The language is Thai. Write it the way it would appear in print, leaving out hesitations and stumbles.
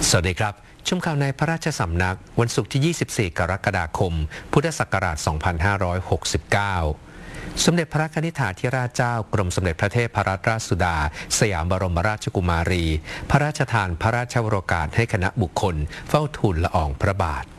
สวัสดีครับชมข่าวในพระราชสำนักวันศุกร์ที่ 24 กรกฎาคม พุทธศักราช 2569 สมเด็จพระกนิษฐาธิราชเจ้ากรมสมเด็จพระเทพรัตนราชสุดาสยามบรมราชกุมารีพระราชทานพระราชวโรกาสให้คณะบุคคลเฝ้าทูลละอองพระบาท